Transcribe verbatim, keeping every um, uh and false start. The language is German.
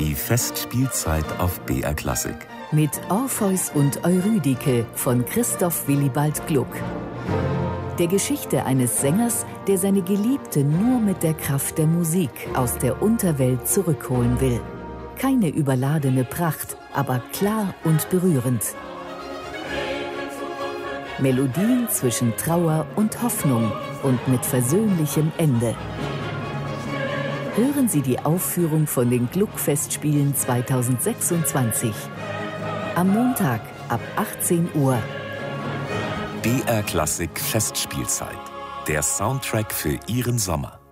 Die Festspielzeit auf B R Klassik. Mit Orpheus und Eurydike von Christoph Willibald Gluck. Der Geschichte eines Sängers, der seine Geliebte nur mit der Kraft der Musik aus der Unterwelt zurückholen will. Keine überladene Pracht, aber klar und berührend. Melodien zwischen Trauer und Hoffnung und mit versöhnlichem Ende. Hören Sie die Aufführung von den Gluck-Festspielen zweitausendsechsundzwanzig. Am Montag ab achtzehn Uhr. B R Klassik Festspielzeit. Der Soundtrack für Ihren Sommer.